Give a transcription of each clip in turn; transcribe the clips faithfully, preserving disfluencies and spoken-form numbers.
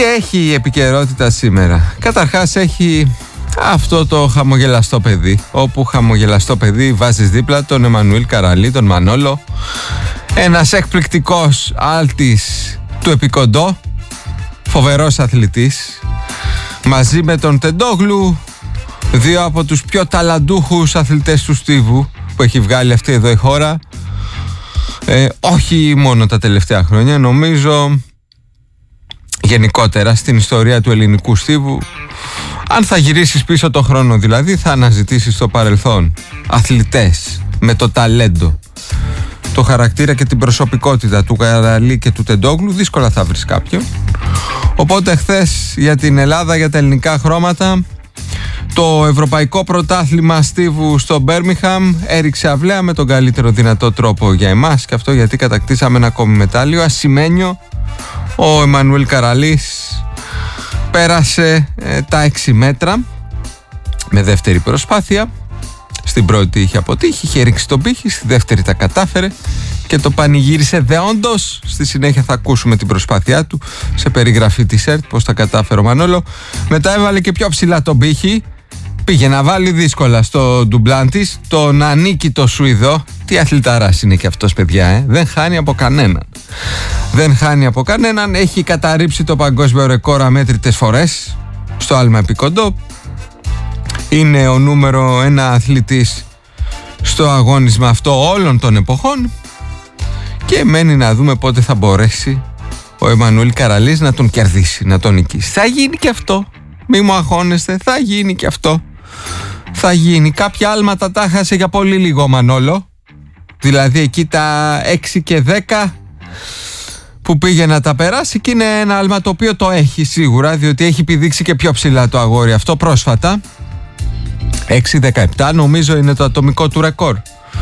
Τι έχει η επικαιρότητα σήμερα? Καταρχάς έχει αυτό το χαμογελαστό παιδί, όπου χαμογελαστό παιδί βάζεις δίπλα τον Εμμανουήλ Καραλή, τον Μανόλο, ένας εκπληκτικός άλτης του επικοντό, φοβερός αθλητής, μαζί με τον Τεντόγλου, δύο από τους πιο ταλαντούχους αθλητές του στίβου που έχει βγάλει αυτή εδώ η χώρα, ε, όχι μόνο τα τελευταία χρόνια, νομίζω γενικότερα στην ιστορία του ελληνικού στίβου. Αν θα γυρίσεις πίσω το χρόνο δηλαδή, θα αναζητήσεις το παρελθόν αθλητές με το ταλέντο, το χαρακτήρα και την προσωπικότητα του Καραλή και του Τεντόγλου, δύσκολα θα βρεις κάποιον. Οπότε χθες για την Ελλάδα, για τα ελληνικά χρώματα, το Ευρωπαϊκό Πρωτάθλημα Στίβου στο Μπέρμιγχαμ έριξε αυλαία με τον καλύτερο δυνατό τρόπο για εμάς, και αυτό γιατί κατακτήσαμε ένα ακόμη μετάλλιο ασημένιο. Ο Εμμανουήλ Καραλής πέρασε ε, τα έξι μέτρα με δεύτερη προσπάθεια. Στην πρώτη είχε αποτύχει, είχε ρίξει τον πύχη, στη δεύτερη τα κατάφερε και το πανηγύρισε δεόντως. Στη συνέχεια θα ακούσουμε την προσπάθειά του σε περιγραφή της ΕΡΤ, πώς τα κατάφερε ο Μανόλο. Μετά έβαλε και πιο ψηλά τον πύχη, πήγε να βάλει δύσκολα στο ντουμπλάν της τον ανίκητο Σουηδό. Τι αθληταράς είναι και αυτός, παιδιά, ε? Δεν χάνει από κανέναν. Δεν χάνει από κανέναν. Έχει καταρρύψει το παγκόσμιο ρεκόρ αμέτρητες φορές στο άλμα επικοντό. Είναι ο νούμερο ένα αθλητής στο αγώνισμα αυτό όλων των εποχών. Και μένει να δούμε πότε θα μπορέσει ο Εμμανουήλ Καραλής να τον κερδίσει, να τον νικήσει. Θα γίνει και αυτό. Μη μου αγχώνεστε, θα γίνει και αυτό. Θα γίνει. Κάποια άλματα τα χάσε για πολύ λίγο ο Μανόλο. Δηλαδή εκεί τα έξι και δέκα που πήγε να τα περάσει, και είναι ένα άλμα το οποίο το έχει σίγουρα, διότι έχει πηδήξει και πιο ψηλά το αγόρι αυτό πρόσφατα. έξι δεκαεπτά νομίζω είναι το ατομικό του ρεκόρ.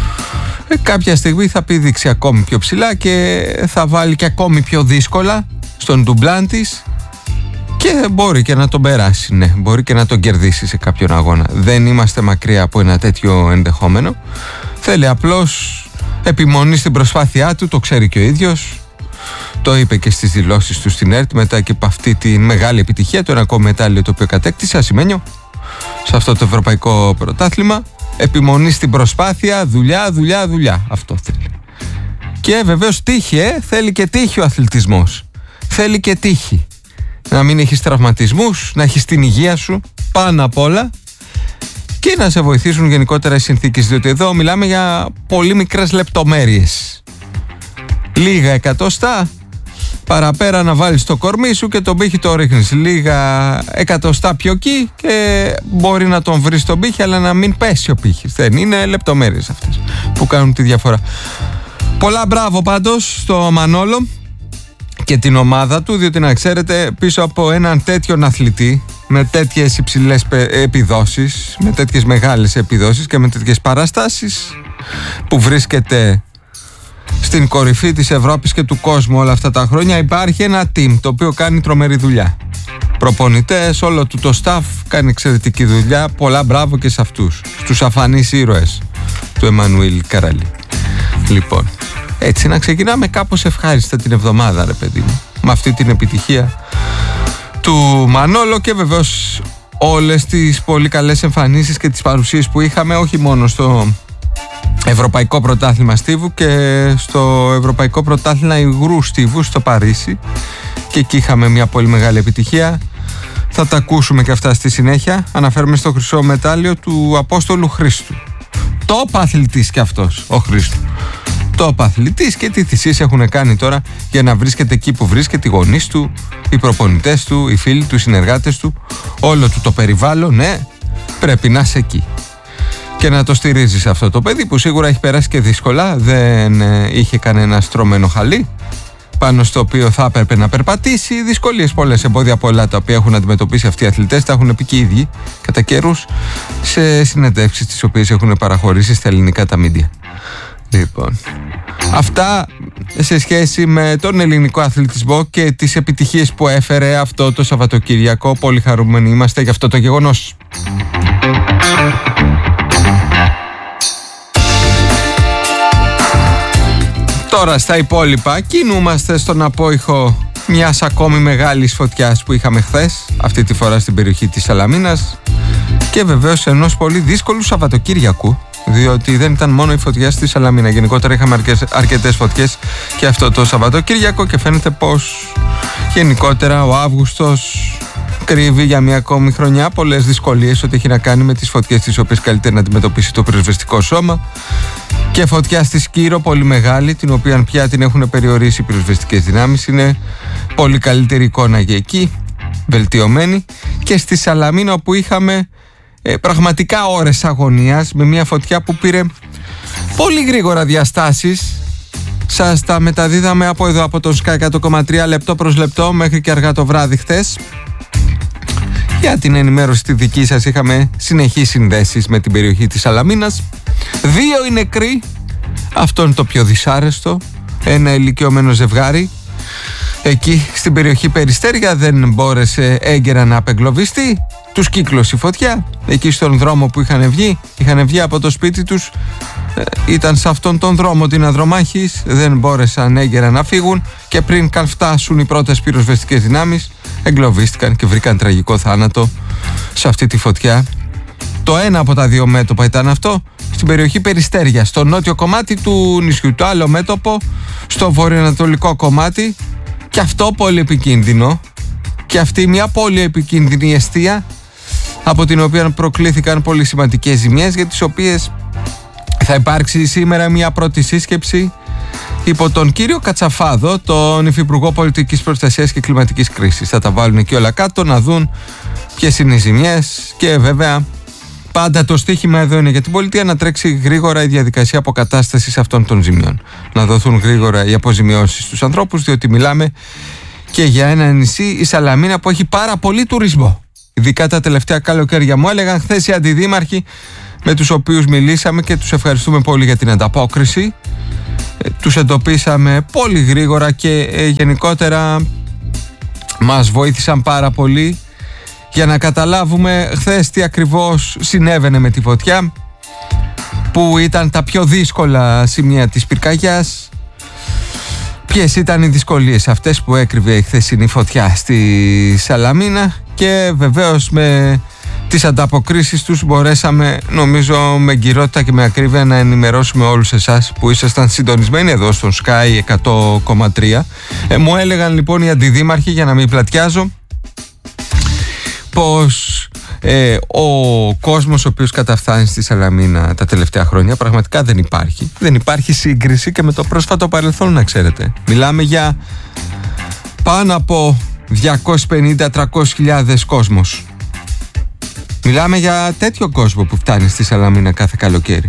Ε, κάποια στιγμή θα πηδήξει ακόμη πιο ψηλά και θα βάλει και ακόμη πιο δύσκολα στον ντουμπλάν της, και μπορεί και να τον περάσει, ναι, μπορεί και να τον κερδίσει σε κάποιον αγώνα. Δεν είμαστε μακριά από ένα τέτοιο ενδεχόμενο. Θέλει απλώς επιμονή στην προσπάθειά του, το ξέρει και ο ίδιος. Το είπε και στις δηλώσεις του στην ΕΡΤ μετά και από αυτή τη μεγάλη επιτυχία, το ένα ακόμη μετάλλιο το οποίο κατέκτησε ασημένιο σε αυτό το ευρωπαϊκό πρωτάθλημα. Επιμονή στην προσπάθεια, δουλειά, δουλειά, δουλειά. Αυτό θέλει. Και βεβαίως τύχη, ε, θέλει και τύχη ο αθλητισμός. Θέλει και τύχη. Να μην έχεις τραυματισμούς, να έχεις την υγεία σου πάνω απ' όλα, και να σε βοηθήσουν γενικότερα οι συνθήκες, διότι εδώ μιλάμε για πολύ μικρές λεπτομέρειες. Λίγα εκατοστά παραπέρα να βάλεις το κορμί σου και τον πύχη το ρίχνεις. Λίγα εκατοστά πιο εκεί και μπορεί να τον βρεις τον πύχη, αλλά να μην πέσει ο πύχης. Δεν είναι λεπτομέρειες αυτές που κάνουν τη διαφορά. Πολλά μπράβο πάντως στο Μανόλο και την ομάδα του, διότι να ξέρετε, πίσω από έναν τέτοιον αθλητή με τέτοιες υψηλές επιδόσεις, με τέτοιες μεγάλες επιδόσεις και με τέτοιες παραστάσεις, που βρίσκεται στην κορυφή της Ευρώπης και του κόσμου όλα αυτά τα χρόνια, υπάρχει ένα team το οποίο κάνει τρομερή δουλειά. Προπονητές, όλο του το staff κάνει εξαιρετική δουλειά. Πολλά μπράβο και σε αυτούς, στους αφανείς ήρωες του Εμμανουήλ Καραλή. Λοιπόν, έτσι να ξεκινάμε κάπως ευχάριστα την εβδομάδα, ρε παιδί μου, με αυτή την επιτυχία του Μανόλο, και βεβαίως όλες τις πολύ καλές εμφανίσεις και τις παρουσίες που είχαμε, όχι μόνο στο Ευρωπαϊκό Πρωτάθλημα Στίβου και στο Ευρωπαϊκό Πρωτάθλημα Υγρού Στίβου στο Παρίσι, και εκεί είχαμε μια πολύ μεγάλη επιτυχία. Θα τα ακούσουμε και αυτά στη συνέχεια. Αναφέρουμε στο χρυσό μετάλλιο του Απόστολου Χρήστου. Top αθλητής κι αυτός ο Χρήστου. Top αθλητής, και τι θυσίες έχουν κάνει τώρα για να βρίσκεται εκεί που βρίσκεται, οι γονείς του, οι προπονητές του, οι φίλοι του, οι συνεργάτες του, όλο του το περιβάλλον. Ναι, πρέπει να είσαι εκεί και να το στηρίζεις αυτό το παιδί που σίγουρα έχει περάσει και δύσκολα. Δεν ε, είχε κανένα στρωμένο χαλί πάνω στο οποίο θα έπρεπε να περπατήσει. Δυσκολίες πολλές, εμπόδια πολλά τα οποία έχουν αντιμετωπίσει αυτοί οι αθλητές, τα έχουν πει και οι ίδιοι κατά καιρούς σε συνεντεύξεις τις οποίες έχουν παραχωρήσει στα ελληνικά τα μίντια. Λοιπόν, αυτά σε σχέση με τον ελληνικό αθλητισμό και τις επιτυχίες που έφερε αυτό το Σαββατοκύριακο. Πολύ χαρούμενοι είμαστε για αυτό το γεγονός. Τώρα στα υπόλοιπα κινούμαστε στον απόϊχο μιας ακόμη μεγάλης φωτιάς που είχαμε χθες, αυτή τη φορά στην περιοχή της Σαλαμίνας, και βεβαίως ενός πολύ δύσκολου Σαββατοκύριακου, διότι δεν ήταν μόνο η φωτιά στη Σαλαμίνα. Γενικότερα είχαμε αρκετές φωτιές και αυτό το Σαββατοκύριακο, και φαίνεται πως γενικότερα ο Αύγουστος κρύβει για μια ακόμη χρονιά πολλές δυσκολίες ό,τι έχει να κάνει με τις φωτιές τις οποίες καλείται να αντιμετωπίσει το πυροσβεστικό σώμα. Και φωτιά στη Σκύρο, πολύ μεγάλη, την οποία πια την έχουν περιορίσει οι πυροσβεστικές δυνάμεις. Είναι πολύ καλύτερη εικόνα για εκεί, βελτιωμένη. Και στη Σαλαμίνα, όπου είχαμε ε, πραγματικά ώρες αγωνίας, με μια φωτιά που πήρε πολύ γρήγορα διαστάσεις. Σας τα μεταδίδαμε από εδώ, από το Sky εκατό κόμμα τρία, λεπτό προς λεπτό, μέχρι και αργά το βράδυ χθες. Για την ενημέρωση τη δική σας είχαμε συνεχείς συνδέσεις με την περιοχή της Σαλαμίνας. Δύο οι νεκροί, αυτό είναι το πιο δυσάρεστο. Ένα ηλικιωμένο ζευγάρι εκεί στην περιοχή Περιστέρια δεν μπόρεσε έγκαιρα να απεγκλωβιστεί. Τους κύκλωσε η φωτιά εκεί στον δρόμο που είχαν βγει. Είχαν βγει από το σπίτι τους, ήταν σε αυτόν τον δρόμο την Ανδρομάχης, δεν μπόρεσαν έγκαιρα να φύγουν και πριν καν φτάσουν οι πρώτες πυροσβεστικές δυνάμεις εγκλωβίστηκαν και βρήκαν τραγικό θάνατο σε αυτή τη φωτιά. Το ένα από τα δύο μέτωπα ήταν αυτό στην περιοχή Περιστέρια, στο νότιο κομμάτι του νησιού. Το άλλο μέτωπο στο βορειοανατολικό κομμάτι, και αυτό πολύ επικίνδυνο, και αυτή μια πολύ επικίνδυνη εστία, από την οποία προκλήθηκαν πολύ σημαντικές ζημιές, για τις οποίες θα υπάρξει σήμερα μια πρώτη σύσκεψη υπό τον κύριο Κατσαφάδο, τον Υφυπουργό Πολιτικής Προστασίας και Κλιματικής Κρίσης. Θα τα βάλουν εκεί όλα κάτω να δουν ποιες είναι οι ζημιές, και βέβαια πάντα το στίχημα εδώ είναι για την πολιτεία να τρέξει γρήγορα η διαδικασία αποκατάστασης αυτών των ζημιών. Να δοθούν γρήγορα οι αποζημιώσεις στους ανθρώπους, διότι μιλάμε και για ένα νησί, η Σαλαμίνα, που έχει πάρα πολύ τουρισμό. Ειδικά τα τελευταία καλοκαίρια. Μου έλεγαν χθες οι αντιδήμαρχοι με τους οποίους μιλήσαμε, και τους ευχαριστούμε πολύ για την ανταπόκριση. Ε, τους εντοπίσαμε πολύ γρήγορα και ε, γενικότερα μας βοήθησαν πάρα πολύ για να καταλάβουμε χθες τι ακριβώς συνέβαινε με τη φωτιά, που ήταν τα πιο δύσκολα σημεία της πυρκαγιάς, ποιες ήταν οι δυσκολίες αυτές που έκρυβε η χθεσινή φωτιά στη Σαλαμίνα, και βεβαίως με τις ανταποκρίσεις τους μπορέσαμε, νομίζω, με εγκυρότητα και με ακρίβεια να ενημερώσουμε όλους εσάς που ήσασταν συντονισμένοι εδώ στον Sky εκατό κόμμα τρία. Ε, μου έλεγαν λοιπόν οι αντιδήμαρχοι, για να μην πλατιάζω, πως ε, ο κόσμος ο οποίος καταφθάνει στη Σαλαμίνα τα τελευταία χρόνια πραγματικά δεν υπάρχει. Δεν υπάρχει σύγκριση και με το πρόσφατο παρελθόν, να ξέρετε. Μιλάμε για πάνω από διακόσιες πενήντα με τριακόσιες χιλιάδες κόσμος. Μιλάμε για τέτοιο κόσμο που φτάνει στη Σαλαμίνα κάθε καλοκαίρι.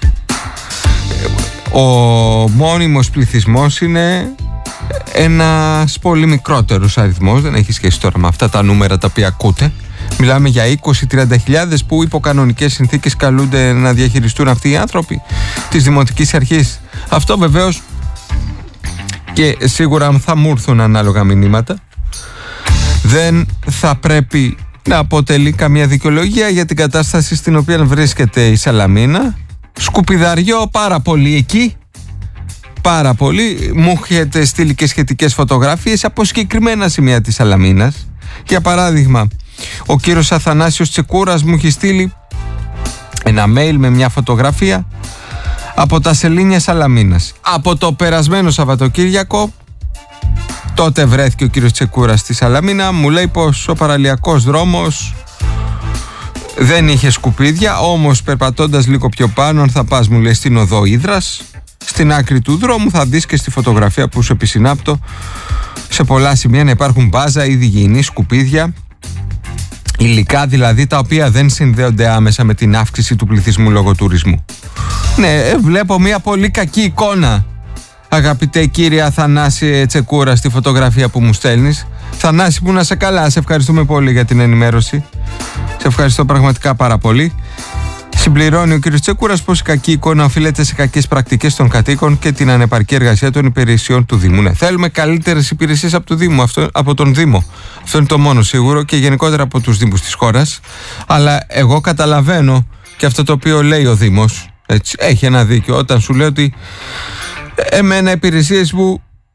Ο μόνιμος πληθυσμός είναι ένας πολύ μικρότερος αριθμός, δεν έχει σχέση τώρα με αυτά τα νούμερα τα οποία ακούτε. Μιλάμε για είκοσι με τριάντα χιλιάδες που υπό κανονικές συνθήκες καλούνται να διαχειριστούν αυτοί οι άνθρωποι της Δημοτικής Αρχής. Αυτό βεβαίως, και σίγουρα θα μου έρθουν ανάλογα μηνύματα, δεν θα πρέπει να αποτελεί καμία δικαιολογία για την κατάσταση στην οποία βρίσκεται η Σαλαμίνα. Σκουπιδαριό πάρα πολύ εκεί, πάρα πολύ. Μου έχετε στείλει και σχετικές φωτογραφίες από συγκεκριμένα σημεία της Σαλαμίνας. Για παράδειγμα, ο κύριος Αθανάσιος Τσεκούρας μου έχει στείλει ένα mail με μια φωτογραφία από τα σελήνια Σαλαμίνας. Από το περασμένο Σαββατοκύριακο, τότε βρέθηκε ο κύριος Τσεκούρας στη Σαλαμίνα, μου λέει πως ο παραλιακός δρόμος δεν είχε σκουπίδια, όμως περπατώντας λίγο πιο πάνω, αν θα πας, μου λέει, στην οδό Ύδρας, στην άκρη του δρόμου θα δεις και στη φωτογραφία που σου επισυνάπτω σε πολλά σημεία να υπάρχουν μπάζα ή υγιεινή σκουπίδια, υλικά δηλαδή τα οποία δεν συνδέονται άμεσα με την αύξηση του πληθυσμού λόγω τουρισμού. Ναι, βλέπω μια πολύ κακή εικόνα, αγαπητέ κύριε Αθανάση Τσεκούρα, στη φωτογραφία που μου στέλνεις. Θανάση μου, να σε καλά, σε ευχαριστούμε πολύ για την ενημέρωση. Σε ευχαριστώ πραγματικά πάρα πολύ. Συμπληρώνει ο κ. Τσεκούρας πως η κακή εικόνα οφείλεται σε κακές πρακτικές των κατοίκων και την ανεπαρκή εργασία των υπηρεσιών του Δήμου. Ναι, θέλουμε καλύτερες υπηρεσίες από, το Δήμο, αυτό, από τον Δήμο. Αυτό είναι το μόνο σίγουρο, και γενικότερα από τους Δήμους της χώρας. Αλλά εγώ καταλαβαίνω και αυτό το οποίο λέει ο Δήμος. Έτσι, έχει ένα δίκιο όταν σου λέει ότι εμένα υπηρεσίες που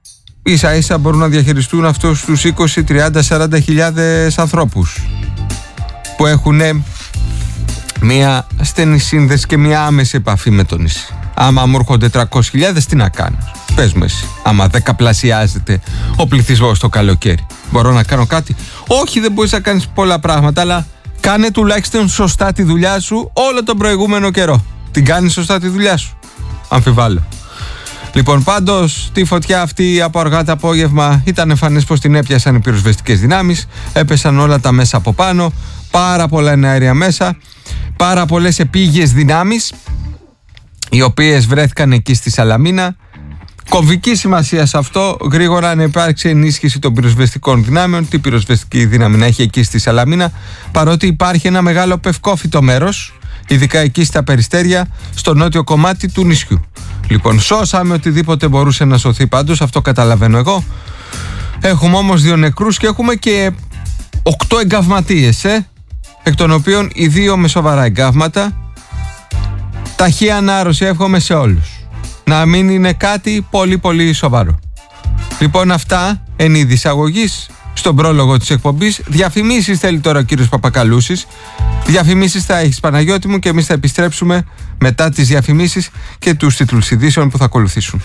ίσα ίσα μπορούν να διαχειριστούν αυτούς τους είκοσι, τριάντα, σαράντα χιλιάδες ανθρώπους που έχουν μια στενή σύνδεση και μια άμεση επαφή με το νησί. Άμα μου έρχονται τριακόσιες χιλιάδες, τι να κάνω? Πες μου εσύ, άμα δεκαπλασιάζεται ο πληθυσμός το καλοκαίρι, μπορώ να κάνω κάτι? Όχι, δεν μπορείς να κάνεις πολλά πράγματα, αλλά κάνε τουλάχιστον σωστά τη δουλειά σου όλο τον προηγούμενο καιρό. Την κάνεις σωστά τη δουλειά σου? Αμφιβάλλω. Λοιπόν, πάντως, τη φωτιά αυτή από αργά το απόγευμα ήταν εμφανές πως την έπιασαν οι πυροσβεστικές δυνάμεις, έπεσαν όλα τα μέσα από πάνω, πάρα πολλά εναέρια μέσα, πάρα πολλές επίγειες δυνάμεις, οι οποίες βρέθηκαν εκεί στη Σαλαμίνα. Κομβική σημασία σε αυτό, γρήγορα να υπάρξει ενίσχυση των πυροσβεστικών δυνάμεων. Τι πυροσβεστική δύναμη να έχει εκεί στη Σαλαμίνα, παρότι υπάρχει ένα μεγάλο πευκόφυτο μέρος, ειδικά εκεί στα Περιστέρια, στο νότιο κομμάτι του νησιού. Λοιπόν, σώσαμε οτιδήποτε μπορούσε να σωθεί πάντως, αυτό καταλαβαίνω εγώ. Έχουμε όμως δύο νεκρούς και έχουμε και οκτώ εγκαυματίες, ε, εκ των οποίων οι δύο με σοβαρά εγκαύματα. Ταχεία ανάρρωση εύχομαι σε όλους. Να μην είναι κάτι πολύ πολύ σοβαρό. Λοιπόν, αυτά εν είδη εισαγωγής στον πρόλογο της εκπομπής. Διαφημίσεις θέλει τώρα ο κύριος Παπακαλούσης. Διαφημίσεις θα έχεις, Παναγιώτη μου, και εμείς θα επιστρέψουμε μετά τις διαφημίσεις και τους τίτλους ειδήσεων που θα ακολουθήσουν.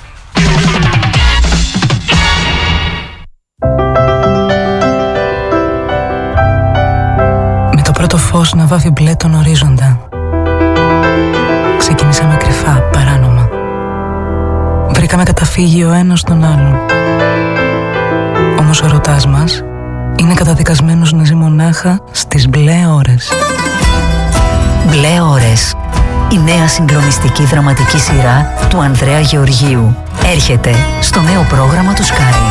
Με το πρώτο φως να βάφει μπλε τον ορίζοντα, ξεκινήσαμε κρυφά, παράνομα. Βρήκαμε καταφύγιο ο ένας τον άλλον. Όμως ο ερωτάς μας είναι καταδικασμένος να ζει μονάχα στις μπλε ώρες. Μπλε ώρες. Η νέα συγκλονιστική δραματική σειρά του Ανδρέα Γεωργίου έρχεται στο νέο πρόγραμμα του Sky.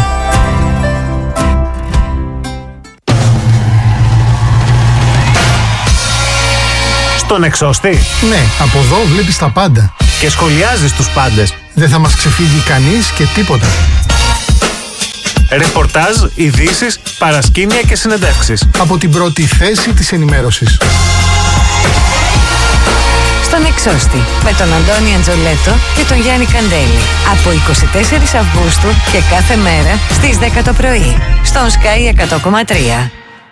Στον εξώστη. Ναι, από εδώ βλέπεις τα πάντα. Και σχολιάζεις τους πάντες. Δεν θα μας ξεφύγει κανείς και τίποτα. Ρεπορτάζ, ειδήσεις, παρασκήνια και συνεντεύξεις. Από την πρώτη θέση της ενημέρωσης. Στον εξώστη, με τον Αντώνη Αντζολέτο και τον Γιάννη Καντέλη. Από εικοστή τέταρτη Αυγούστου και κάθε μέρα στις δέκα το πρωί. Στον Sky εκατό κόμμα τρία.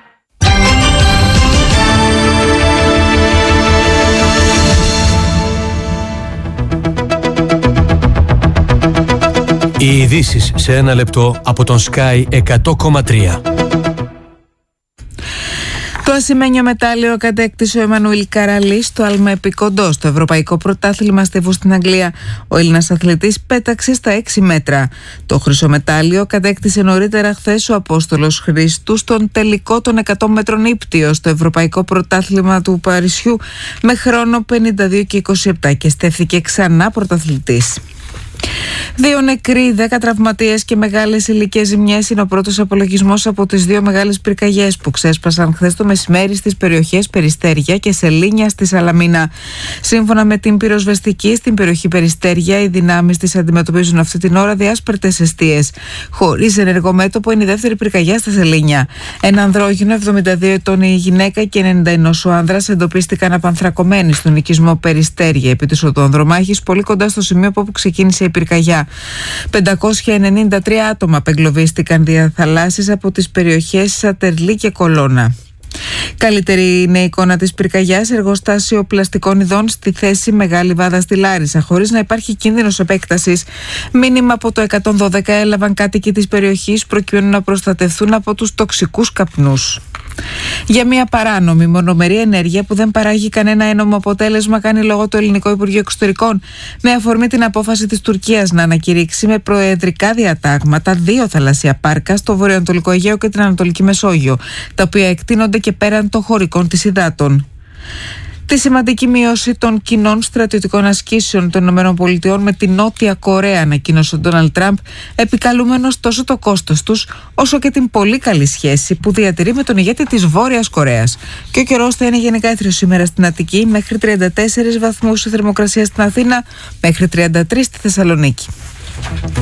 Οι ειδήσεις σε ένα λεπτό από τον Sky εκατό κόμμα τρία. Το ασημένιο μετάλλιο κατέκτησε ο Εμμανουήλ Καραλή στο Αλμεπικοντό, στο Ευρωπαϊκό Πρωτάθλημα Στίβου στην Αγγλία. Ο Έλληνας αθλητής πέταξε στα έξι μέτρα. Το χρυσό μετάλλιο κατέκτησε νωρίτερα χθες ο Απόστολος Χρήστου στον τελικό των εκατό μέτρων ύπτιο στο Ευρωπαϊκό Πρωτάθλημα του Παρισιού με χρόνο πενήντα δύο και είκοσι επτά και στέφθηκε ξανά πρωταθλητής. Δύο νεκροί, δέκα τραυματίες και μεγάλες ηλικές ζημιές είναι ο πρώτος απολογισμός από τις δύο μεγάλες πυρκαγιές που ξέσπασαν χθες το μεσημέρι στις περιοχές Περιστέρια και Σελήνια στη Σαλαμίνα. Σύμφωνα με την πυροσβεστική, στην περιοχή Περιστέρια οι δυνάμεις της αντιμετωπίζουν αυτή την ώρα διάσπαρτες εστίες. Χωρίς ενεργό μέτωπο είναι η δεύτερη πυρκαγιά στα Σελήνια. Ένα ανδρόγυνο, εβδομήντα δύο ετών η γυναίκα και ενενήντα ένα ο άνδρας εντοπίστηκαν απανθρακωμένοι στον οικισμό Περιστέρια επί της οδονδρομάχης, πολύ κοντά στο σημείο από όπου ξεκίνησε η πυρκαγιά. πεντακόσια ενενήντα τρία άτομα απεγκλωβίστηκαν δια θαλάσσης από τις περιοχές Σατερλή και Κολώνα. Καλύτερη είναι η εικόνα της πυρκαγιάς, εργοστάσιο πλαστικών ειδών στη θέση Μεγάλη Βάδα στη Λάρισα, χωρίς να υπάρχει κίνδυνος επέκτασης. Μήνυμα από το εκατόν δώδεκα έλαβαν κάτοικοι της περιοχής προκειμένου να προστατευτούν από τους τοξικούς καπνούς. Για μια παράνομη μονομερή ενέργεια που δεν παράγει κανένα ένομο αποτέλεσμα, κάνει λόγο το Ελληνικό Υπουργείο Εξωτερικών, με αφορμή την απόφαση της Τουρκίας να ανακηρύξει με προεδρικά διατάγματα δύο θαλασσία πάρκα στο βορειοανατολικό Αιγαίο και την Ανατολική Μεσόγειο, τα οποία εκτείνονται και πέραν των χωρικών της υδάτων. Τη σημαντική μείωση των κοινών στρατιωτικών ασκήσεων των ΗΠΑ με τη Νότια Κορέα, ανακοίνωσε ο Ντόναλντ Τραμπ, επικαλούμενος τόσο το κόστος τους, όσο και την πολύ καλή σχέση που διατηρεί με τον ηγέτη της Βόρειας Κορέας. Και ο καιρός θα είναι γενικά έθριος σήμερα στην Αττική, μέχρι τριάντα τέσσερις βαθμούς η θερμοκρασία στην Αθήνα, μέχρι τριάντα τρεις στη Θεσσαλονίκη.